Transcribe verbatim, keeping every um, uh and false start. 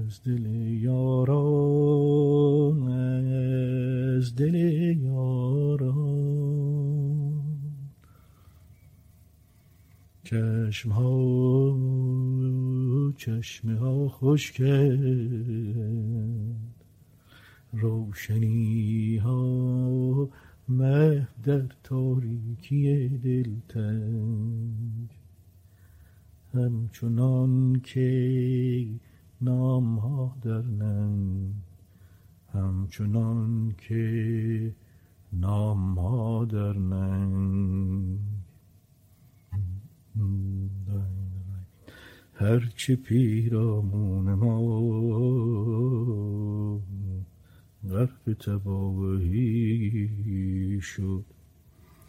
از دل یاران، از دل یاران. چشم ها چشم ها خوش کرد، روشنی ها محو در تاریکی دلتنگ. همچنان که نام ها در ننگ، همچنان که نام ها در ننگ. هرچه پیرامون ما غرق تباهی شد،